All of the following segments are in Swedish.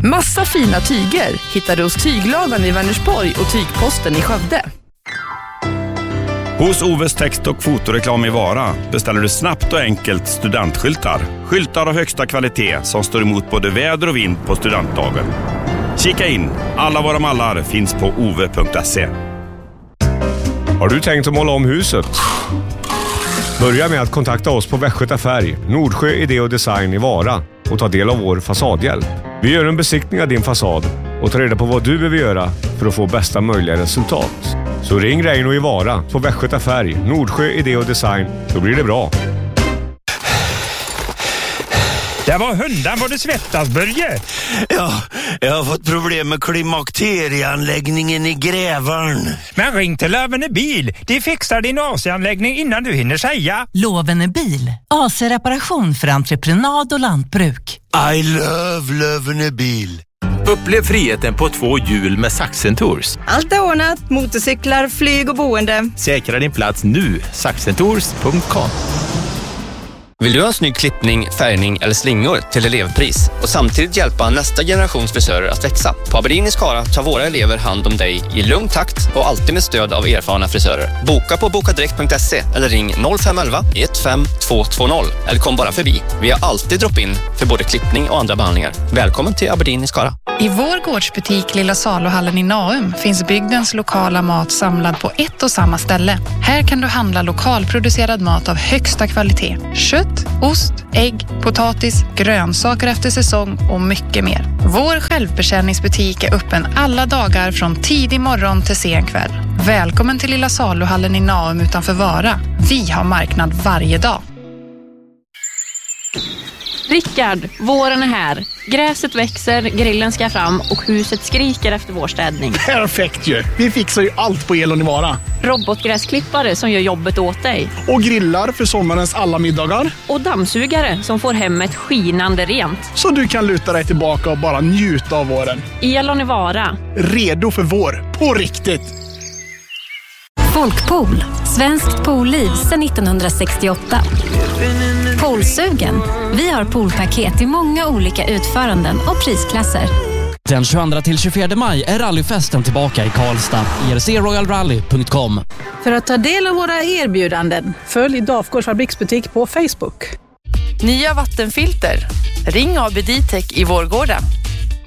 Massa fina tyger hittar du hos Tyglagan i Vänersborg och Tygposten i Skövde. Hos Oves text- och fotoreklam i Vara beställer du snabbt och enkelt studentskyltar. Skyltar av högsta kvalitet som står emot både väder och vind på studentdagen. Kika in, alla våra mallar finns på ove.se. Har du tänkt att måla om huset? Börja med att kontakta oss på Västgöta Färg, Nordsjö Idé och Design i Vara och ta del av vår fasadhjälp. Vi gör en besiktning av din fasad och tar reda på vad du behöver göra för att få bästa möjliga resultat. Så ring Reino i Vara på Västgöta Färg, Nordsjö Idé och Design, så blir det bra. Det var hundan vad du svettas, Börje. Ja, jag har fått problem med klimakterieanläggningen i Grävarn. Men ring till Lövene Bil. De fixar din AC-anläggning innan du hinner säga. Lövene Bil. AC-reparation för entreprenad och lantbruk. I love Lövene Bil. Upplev friheten på 2 hjul med Saxen Tours. Allt är ordnat, motorcyklar, flyg och boende. Säkra din plats nu, saxentours.com. Vill du ha en snygg klippning, färgning eller slingor till elevpris och samtidigt hjälpa nästa generations frisörer att växa? På Aberdeen i Skara tar våra elever hand om dig i lugn takt och alltid med stöd av erfarna frisörer. Boka på bokadirekt.se eller ring 0511 15220 eller kom bara förbi. Vi har alltid drop-in för både klippning och andra behandlingar. Välkommen till Aberdeen i Skara. I vår gårdsbutik Lilla Saluhallen i Naum finns bygdens lokala mat samlad på ett och samma ställe. Här kan du handla lokalproducerad mat av högsta kvalitet. Kött, ost, ägg, potatis, grönsaker efter säsong och mycket mer. Vår självbetjäningsbutik är öppen alla dagar från tidig morgon till sen kväll. Välkommen till Lilla Saluhallen i Naum utanför Vara. Vi har marknad varje dag. Rickard, våren är här. Gräset växer, grillen ska fram och huset skriker efter vårstädning. Perfekt ju! Vi fixar ju allt på Elon i Vara. Robotgräsklippare som gör jobbet åt dig. Och grillar för sommarens alla middagar. Och dammsugare som får hemmet skinande rent. Så du kan luta dig tillbaka och bara njuta av våren. Elon i Vara. Redo för vår, på riktigt! Folkpool, svenskt poolliv sedan 1968. Poolsugen. Vi har poolpaket i många olika utföranden och prisklasser. Den 22-24 maj är rallyfesten tillbaka i Karlstad. ERCRoyalRally.com. För att ta del av våra erbjudanden, följ Dafgårds fabriksbutik på Facebook. Nya vattenfilter. Ring AB Ditec i Vårgårda.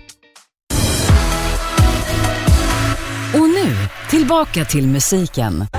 Och nu, tillbaka till musiken.